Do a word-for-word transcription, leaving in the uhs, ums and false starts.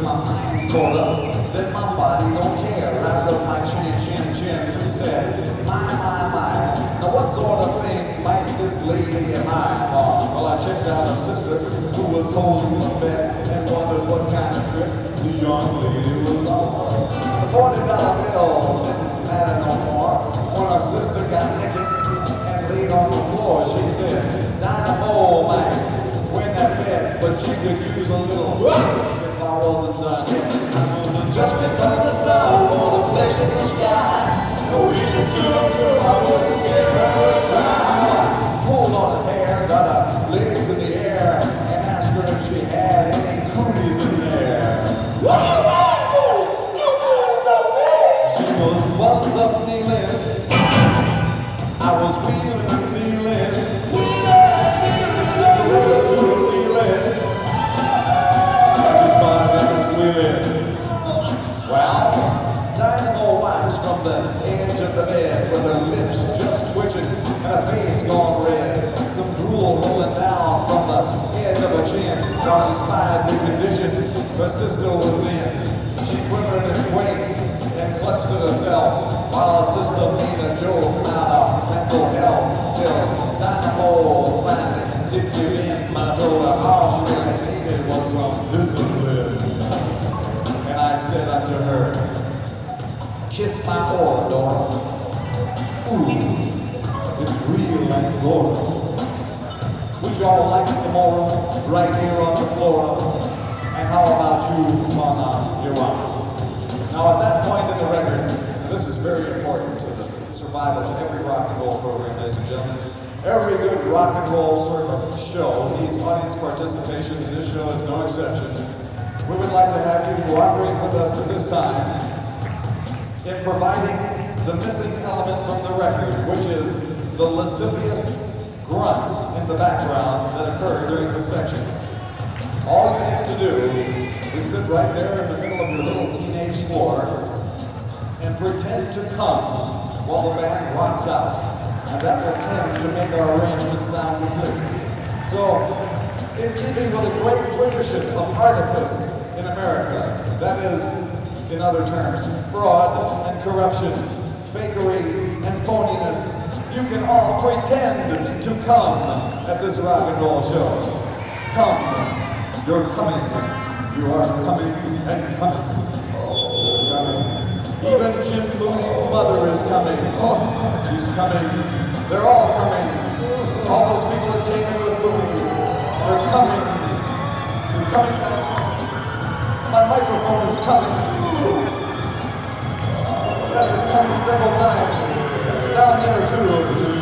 my mind's caught up, then my body don't care. Wrapped up my chin, chin, chin, and said, my, my, my. Now what sort of thing might this lady and I on? Well, I checked out her sister, who was holding the bed, and wondered what kind of trip the young lady was on. The forty dollar bill didn't matter no more. When her sister got naked and laid on the floor, she said, Dynamo, man, win that bed, but she could use a little if I wasn't done yet. Just because the sun or the flesh in the sky, no reason to assume I wouldn't give her a try. Pulled on her hair, got her legs in the air, and asked her if she had any cooties in there. What do you want? She was buns up kneeling. I was wheeling and kneeling. Wheeling and kneeling. Just a little to the feeling. I just started never squealing. Well, Dynamo watched from the edge of the bed with her lips just twitching and her face gone red. Some drool rolling down from the edge of her chin while she spied the condition her sister was in. She quivered and quaked and clutched at herself while her sister made a joke about her mental health till Dynamo finally did give in. I told her all she really needed was some discipline. And I said unto her, kiss my oar, Dora. Ooh, it's real Angora. Would y'all like some more right here on the floor? And how about you, Mama Joanna? Now at that point in the record, this is very important to the survival of every rock and roll program, ladies and gentlemen. Every good rock and roll sort of show needs audience participation, and this show is no exception. We would like to have you cooperate with us at this time in providing the missing element from the record, which is the lascivious grunts in the background that occur during this section. All you need to do is sit right there in the middle of your little teenage floor and pretend to come while the band rocks out. And that will tend to make our arrangement sound complete. So, in keeping with a great tradition of artifice in America, that is, in other terms, fraud and corruption, fakery and phoniness, you can all pretend to come at this rock and roll show. Come. You're coming. You are coming and coming. Oh, coming. Even Jim Mooney's mother is coming. Oh, she's coming. They're all coming. All those people that came in with Mooney, they're coming. They're coming back. My microphone is coming. Yes, it's coming several times. Down there too.